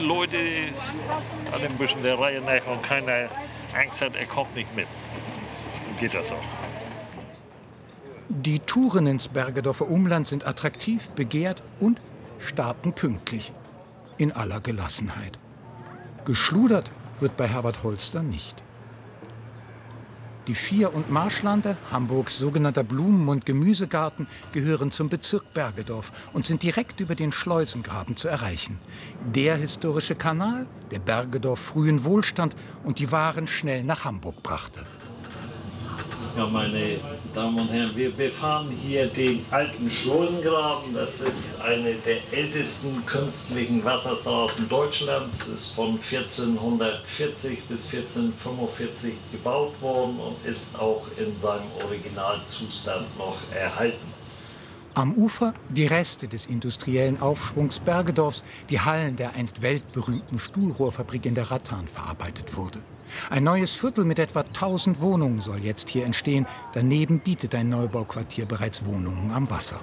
Leute an ein bisschen der Reihe nach und keiner Angst hat, er kommt nicht mit. Dann geht das auch. Die Touren ins Bergedorfer Umland sind attraktiv, begehrt und starten pünktlich. In aller Gelassenheit. Geschludert wird bei Herbert Holster nicht. Die Vier- und Marschlande, Hamburgs sogenannter Blumen- und Gemüsegarten, gehören zum Bezirk Bergedorf und sind direkt über den Schleusengraben zu erreichen. Der historische Kanal, der Bergedorf frühen Wohlstand und die Waren schnell nach Hamburg brachte. Ja, meine Damen und Herren, wir befahren hier den alten Schleusengraben. Das ist eine der ältesten künstlichen Wasserstraßen Deutschlands. Es ist von 1440 bis 1445 gebaut worden und ist auch in seinem Originalzustand noch erhalten. Am Ufer die Reste des industriellen Aufschwungs Bergedorfs, die Hallen der einst weltberühmten Stuhlrohrfabrik, in der Rattan verarbeitet wurde. Ein neues Viertel mit etwa 1000 Wohnungen soll jetzt hier entstehen. Daneben bietet ein Neubauquartier bereits Wohnungen am Wasser.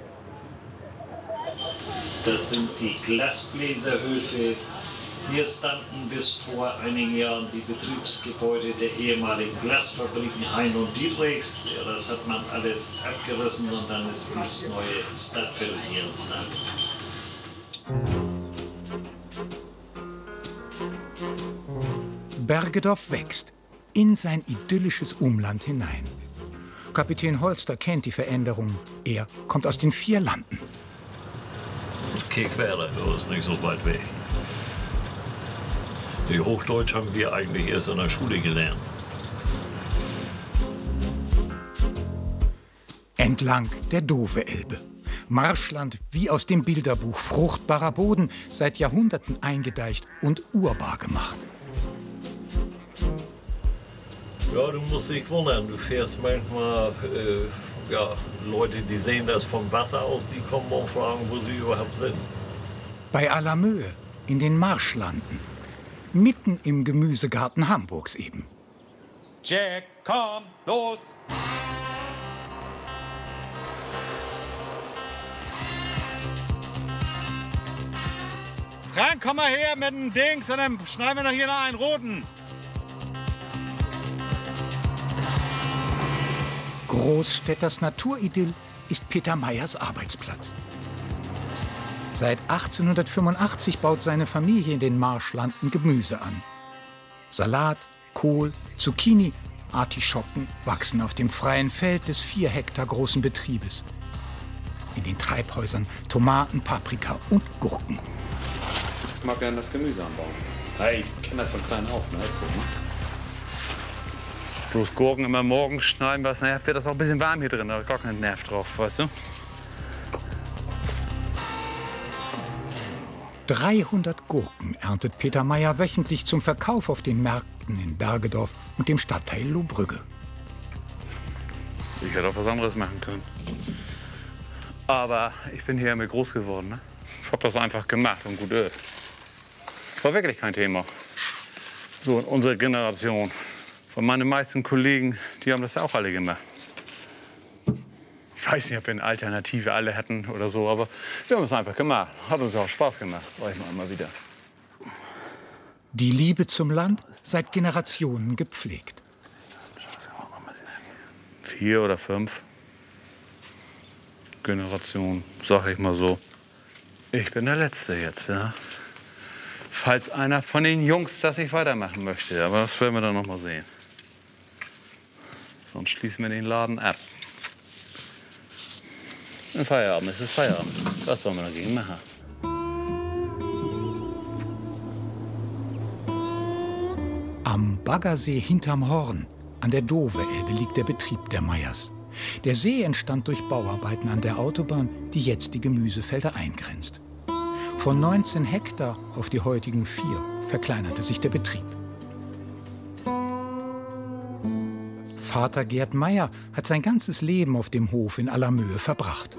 Das sind die Glasbläserhöfe. Hier standen bis vor einigen Jahren die Betriebsgebäude der ehemaligen Glasfabriken Hein und Dietrichs. Ja, das hat man alles abgerissen und dann ist das neue Stadtviertel hier entstanden. Bergedorf wächst in sein idyllisches Umland hinein. Kapitän Holster kennt die Veränderungen. Er kommt aus den vier Landen. Das Kirchwerder ist nicht so weit weg. Die Hochdeutsch haben wir eigentlich erst in der Schule gelernt. Entlang der Dove-Elbe. Marschland wie aus dem Bilderbuch. Fruchtbarer Boden, seit Jahrhunderten eingedeicht und urbar gemacht. Ja, du musst dich wundern. Du fährst manchmal Leute, die sehen das vom Wasser aus, die kommen und fragen, wo sie überhaupt sind. Bei Allermöhe, in den Marschlanden. Mitten im Gemüsegarten Hamburgs eben. Jack, komm, los! Frank, komm mal her mit dem Dings und dann schneiden wir noch hier noch einen roten. Großstädters Naturidyll ist Peter Meyers Arbeitsplatz. Seit 1885 baut seine Familie in den Marschlanden Gemüse an. Salat, Kohl, Zucchini, Artischocken wachsen auf dem freien Feld des 4 Hektar großen Betriebes. In den Treibhäusern Tomaten, Paprika und Gurken. Ich mag gerne das Gemüse anbauen. Hey, ich kenne das von klein auf, ne? Ist so, ne? Bloß Gurken immer morgens schneiden, was nervt, wird das auch ein bisschen warm hier drin. Da habe ich gar keinen Nerv drauf, weißt du? 300 Gurken erntet Peter Meyer wöchentlich zum Verkauf auf den Märkten in Bergedorf und dem Stadtteil Lohbrügge. Ich hätte auch was anderes machen können. Aber ich bin hier mit groß geworden, ne? Ich habe das einfach gemacht und gut ist. War wirklich kein Thema. So in unserer Generation. Von meinen meisten Kollegen, die haben das ja auch alle gemacht. Ich weiß nicht, ob wir eine Alternative alle hätten oder so, aber wir haben es einfach gemacht. Hat uns auch Spaß gemacht, sag ich mal immer wieder. Die Liebe zum Land seit Generationen gepflegt. 4 oder 5 Generationen, sag ich mal so. Ich bin der Letzte jetzt, ja. Falls einer von den Jungs das nicht weitermachen möchte, aber das werden wir dann noch mal sehen. Sonst schließen wir den Laden ab. Ein Feierabend ist Feierabend. Was soll man dagegen machen? Am Baggersee hinterm Horn, an der Dove-Elbe, liegt der Betrieb der Meyers. Der See entstand durch Bauarbeiten an der Autobahn, die jetzt die Gemüsefelder eingrenzt. Von 19 Hektar auf die heutigen 4 verkleinerte sich der Betrieb. Vater Gerd Meyer hat sein ganzes Leben auf dem Hof in Allermöhe verbracht.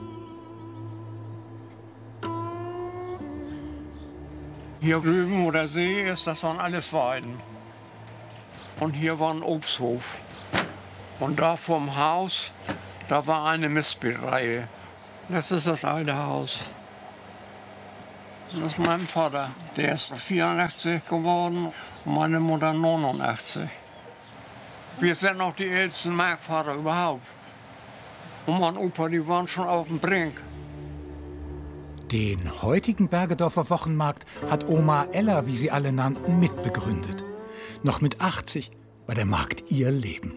Hier drüben, wo der See ist, das waren alles Weiden. Und hier war ein Obsthof. Und da vorm Haus, da war eine Mistbeetreihe. Das ist das alte Haus. Das ist mein Vater. Der ist 84 geworden und meine Mutter 89. Wir sind noch die ältesten Marktfahrer überhaupt. Und mein Opa, die waren schon auf dem Brink. Den heutigen Bergedorfer Wochenmarkt hat Oma Ella, wie sie alle nannten, mitbegründet. Noch mit 80 war der Markt ihr Leben.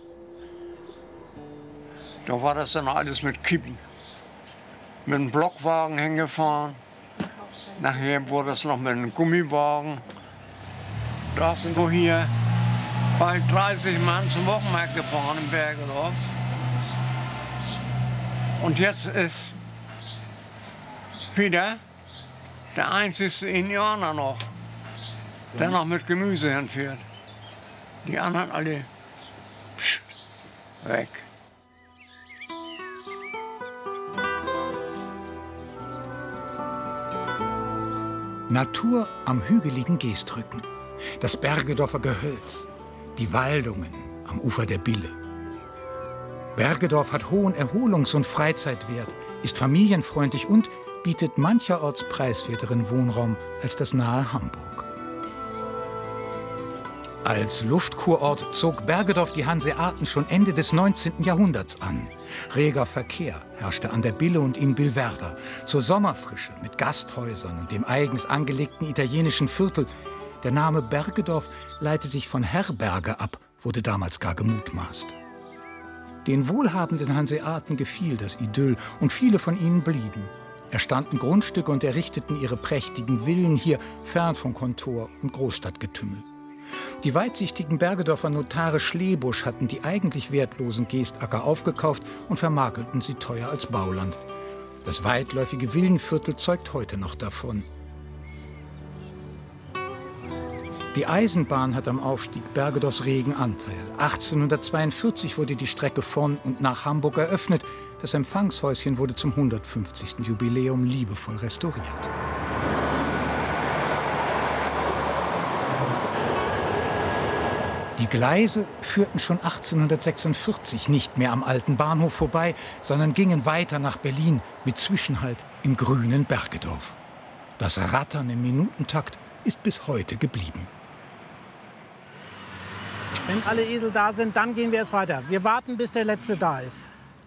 Da war das dann alles mit Kippen. Mit einem Blockwagen hingefahren. Nachher wurde es noch mit einem Gummiwagen. Da sind wir hier bald 30 Mann zum Wochenmarkt gefahren in Bergedorf. Und jetzt ist wieder der einzige Indianer noch, der noch mit Gemüse hinfährt. Die anderen alle weg. Natur am hügeligen Geestrücken, das Bergedorfer Gehölz, die Waldungen am Ufer der Bille. Bergedorf hat hohen Erholungs- und Freizeitwert, ist familienfreundlich und bietet mancherorts preiswerteren Wohnraum als das nahe Hamburg. Als Luftkurort zog Bergedorf die Hanseaten schon Ende des 19. Jahrhunderts an. Reger Verkehr herrschte an der Bille und in Billwerder. Zur Sommerfrische mit Gasthäusern und dem eigens angelegten italienischen Viertel. Der Name Bergedorf leite sich von Herberge ab, wurde damals gar gemutmaßt. Den wohlhabenden Hanseaten gefiel das Idyll und viele von ihnen blieben. Erstanden Grundstücke und errichteten ihre prächtigen Villen hier fern von Kontor und Großstadtgetümmel. Die weitsichtigen Bergedorfer Notare Schlebusch hatten die eigentlich wertlosen Geestacker aufgekauft und vermakelten sie teuer als Bauland. Das weitläufige Villenviertel zeugt heute noch davon. Die Eisenbahn hat am Aufstieg Bergedorfs regen Anteil. 1842 wurde die Strecke von und nach Hamburg eröffnet. Das Empfangshäuschen wurde zum 150. Jubiläum liebevoll restauriert. Die Gleise führten schon 1846 nicht mehr am alten Bahnhof vorbei, sondern gingen weiter nach Berlin mit Zwischenhalt im grünen Bergedorf. Das Rattern im Minutentakt ist bis heute geblieben. Wenn alle Esel da sind, dann gehen wir jetzt weiter. Wir warten, bis der letzte da ist.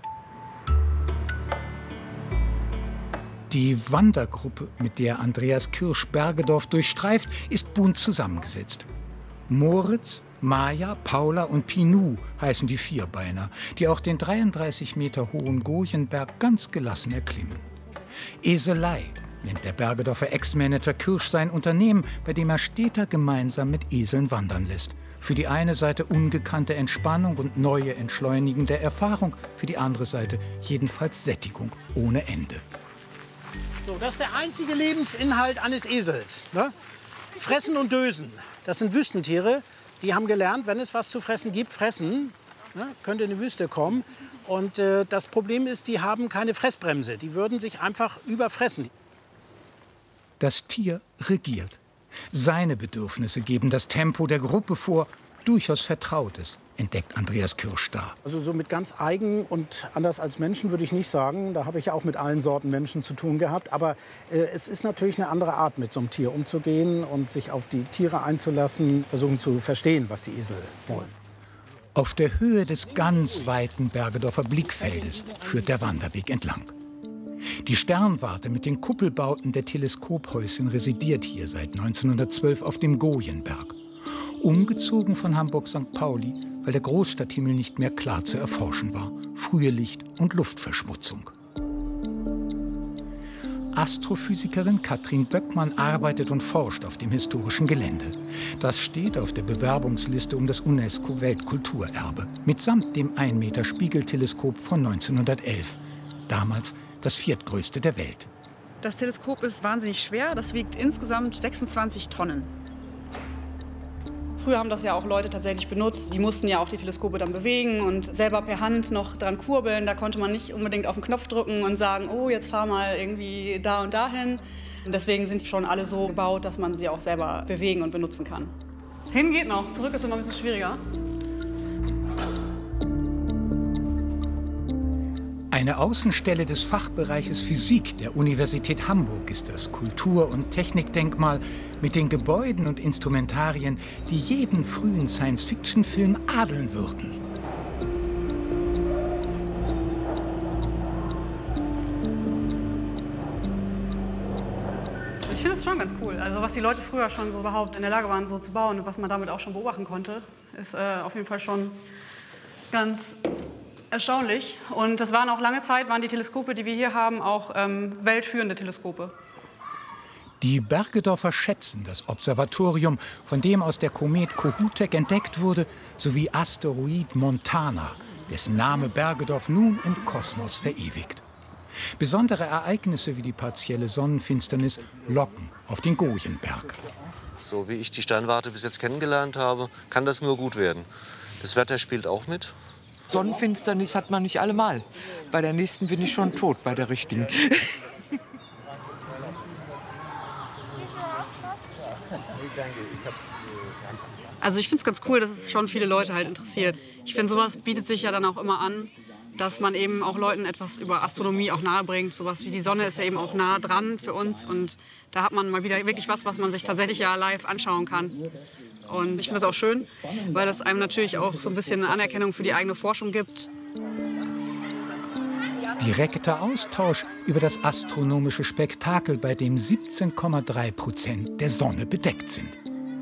Die Wandergruppe, mit der Andreas Kirsch Bergedorf durchstreift, ist bunt zusammengesetzt. Moritz, Maja, Paula und Pinou heißen die Vierbeiner, die auch den 33 Meter hohen Gojenberg ganz gelassen erklimmen. Eselei nennt der Bergedorfer Ex-Manager Kirsch sein Unternehmen, bei dem er Städter gemeinsam mit Eseln wandern lässt. Für die eine Seite ungekannte Entspannung und neue entschleunigende Erfahrung, für die andere Seite jedenfalls Sättigung ohne Ende. So, das ist der einzige Lebensinhalt eines Esels. Ne? Fressen und Dösen. Das sind Wüstentiere. Die haben gelernt, wenn es was zu fressen gibt, fressen. Ne? Könnte in die Wüste kommen. Und das Problem ist, die haben keine Fressbremse. Die würden sich einfach überfressen. Das Tier regiert. Seine Bedürfnisse geben das Tempo der Gruppe vor. Durchaus Vertrautes, entdeckt Andreas Kirsch da. Also so mit ganz eigen und anders als Menschen würde ich nicht sagen. Da habe ich ja auch mit allen Sorten Menschen zu tun gehabt. Aber es ist natürlich eine andere Art, mit so einem Tier umzugehen und sich auf die Tiere einzulassen, versuchen zu verstehen, was die Esel wollen. Auf der Höhe des ganz weiten Bergedorfer Blickfeldes führt der Wanderweg entlang. Die Sternwarte mit den Kuppelbauten der Teleskophäuschen residiert hier seit 1912 auf dem Gojenberg. Umgezogen von Hamburg-St. Pauli, weil der Großstadthimmel nicht mehr klar zu erforschen war. Frühe Licht- und Luftverschmutzung. Astrophysikerin Katrin Böckmann arbeitet und forscht auf dem historischen Gelände. Das steht auf der Bewerbungsliste um das UNESCO-Weltkulturerbe, mitsamt dem 1-Meter-Spiegelteleskop von 1911. Damals das viertgrößte der Welt. Das Teleskop ist wahnsinnig schwer. Das wiegt insgesamt 26 Tonnen. Früher haben das ja auch Leute tatsächlich benutzt. Die mussten ja auch die Teleskope dann bewegen und selber per Hand noch dran kurbeln. Da konnte man nicht unbedingt auf den Knopf drücken und sagen, oh, jetzt fahr mal irgendwie da und dahin. Und deswegen sind die schon alle so gebaut, dass man sie auch selber bewegen und benutzen kann. Hin geht noch, zurück ist immer ein bisschen schwieriger. Eine Außenstelle des Fachbereiches Physik der Universität Hamburg ist das Kultur- und Technikdenkmal mit den Gebäuden und Instrumentarien, die jeden frühen Science-Fiction-Film adeln würden. Ich finde es schon ganz cool. Also was die Leute früher schon so überhaupt in der Lage waren, so zu bauen und was man damit auch schon beobachten konnte, ist auf jeden Fall schon ganz erstaunlich. Und das waren auch lange Zeit, waren die Teleskope, die wir hier haben, auch weltführende Teleskope. Die Bergedorfer schätzen das Observatorium, von dem aus der Komet Kohoutek entdeckt wurde, sowie Asteroid Montana, dessen Name Bergedorf nun im Kosmos verewigt. Besondere Ereignisse wie die partielle Sonnenfinsternis locken auf den Gojenberg. So wie ich die Sternwarte bis jetzt kennengelernt habe, kann das nur gut werden. Das Wetter spielt auch mit. Sonnenfinsternis hat man nicht allemal. Bei der nächsten bin ich schon tot, bei der richtigen. Also ich finde es ganz cool, dass es schon viele Leute halt interessiert. Ich finde, sowas bietet sich ja dann auch immer an, dass man eben auch Leuten etwas über Astronomie auch nahe bringt. Sowas wie die Sonne ist ja eben auch nah dran für uns und da hat man mal wieder wirklich was man sich tatsächlich ja live anschauen kann. Und ich finde das auch schön, weil das einem natürlich auch so ein bisschen eine Anerkennung für die eigene Forschung gibt. Direkter Austausch über das astronomische Spektakel, bei dem 17,3% der Sonne bedeckt sind.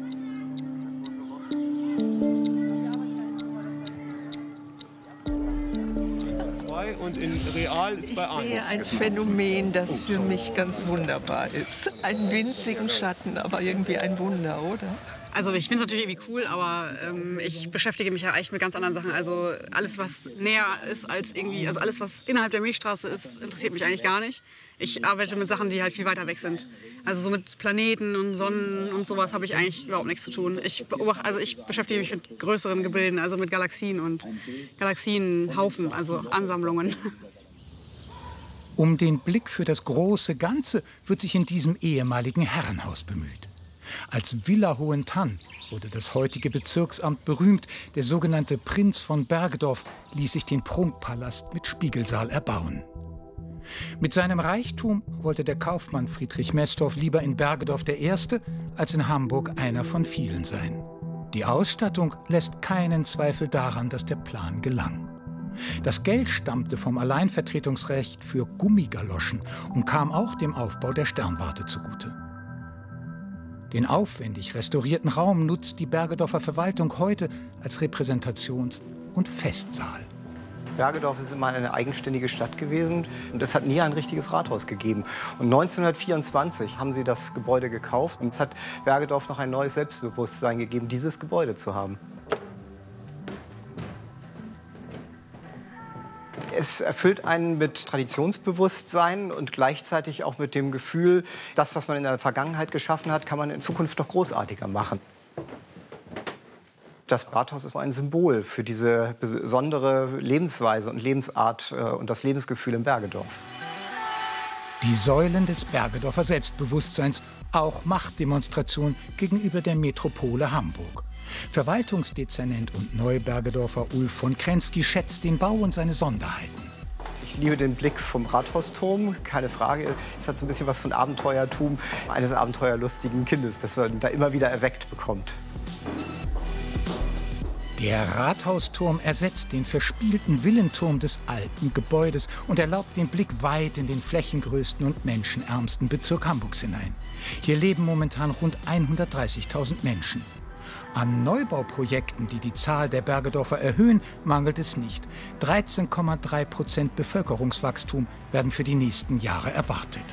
Und in Real ist bei 1. Ich sehe ein Phänomen, das für mich ganz wunderbar ist. Einen winzigen Schatten, aber irgendwie ein Wunder, oder? Also ich finde es natürlich irgendwie cool, aber ich beschäftige mich ja echt mit ganz anderen Sachen. Also alles, was näher ist als irgendwie, also alles, was innerhalb der Milchstraße ist, interessiert mich eigentlich gar nicht. Ich arbeite mit Sachen, die halt viel weiter weg sind. Also so mit Planeten und Sonnen und sowas habe ich eigentlich überhaupt nichts zu tun. Ich beschäftige mich mit größeren Gebilden, also mit Galaxien und Galaxienhaufen, also Ansammlungen. Um den Blick für das große Ganze wird sich in diesem ehemaligen Herrenhaus bemüht. Als Villa Hohentann wurde das heutige Bezirksamt berühmt. Der sogenannte Prinz von Bergedorf ließ sich den Prunkpalast mit Spiegelsaal erbauen. Mit seinem Reichtum wollte der Kaufmann Friedrich Mestorf lieber in Bergedorf der Erste als in Hamburg einer von vielen sein. Die Ausstattung lässt keinen Zweifel daran, dass der Plan gelang. Das Geld stammte vom Alleinvertretungsrecht für Gummigaloschen und kam auch dem Aufbau der Sternwarte zugute. Den aufwendig restaurierten Raum nutzt die Bergedorfer Verwaltung heute als Repräsentations- und Festsaal. Bergedorf ist immer eine eigenständige Stadt gewesen und es hat nie ein richtiges Rathaus gegeben. Und 1924 haben sie das Gebäude gekauft und es hat Bergedorf noch ein neues Selbstbewusstsein gegeben, dieses Gebäude zu haben. Es erfüllt einen mit Traditionsbewusstsein und gleichzeitig auch mit dem Gefühl, das, was man in der Vergangenheit geschaffen hat, kann man in Zukunft noch großartiger machen. Das Rathaus ist ein Symbol für diese besondere Lebensweise und Lebensart und das Lebensgefühl in Bergedorf. Die Säulen des Bergedorfer Selbstbewusstseins, auch Machtdemonstration gegenüber der Metropole Hamburg. Verwaltungsdezernent und Neubergedorfer Ulf von Krensky schätzt den Bau und seine Sonderheiten. Ich liebe den Blick vom Rathausturm, keine Frage. Es hat so ein bisschen was von Abenteuertum eines abenteuerlustigen Kindes, das man da immer wieder erweckt bekommt. Der Rathausturm ersetzt den verspielten Villenturm des alten Gebäudes und erlaubt den Blick weit in den flächengrößten und menschenärmsten Bezirk Hamburgs hinein. Hier leben momentan rund 130.000 Menschen. An Neubauprojekten, die die Zahl der Bergedorfer erhöhen, mangelt es nicht. 13,3% Bevölkerungswachstum werden für die nächsten Jahre erwartet.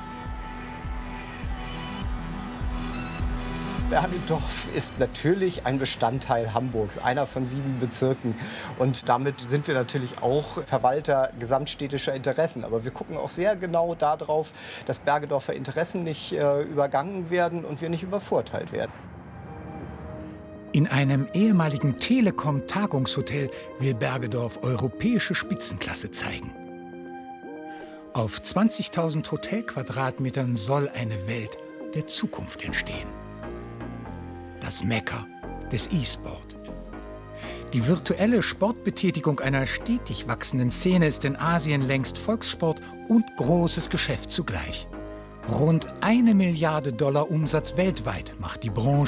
Bergedorf ist natürlich ein Bestandteil Hamburgs, einer von 7 Bezirken. Und damit sind wir natürlich auch Verwalter gesamtstädtischer Interessen. Aber wir gucken auch sehr genau darauf, dass Bergedorfer Interessen nicht übergangen werden und wir nicht übervorteilt werden. In einem ehemaligen Telekom-Tagungshotel will Bergedorf europäische Spitzenklasse zeigen. Auf 20.000 Hotelquadratmetern soll eine Welt der Zukunft entstehen. Das Mekka des E-Sport. Die virtuelle Sportbetätigung einer stetig wachsenden Szene ist in Asien längst Volkssport und großes Geschäft zugleich. Rund 1 Milliarde $ Umsatz weltweit macht die Branche.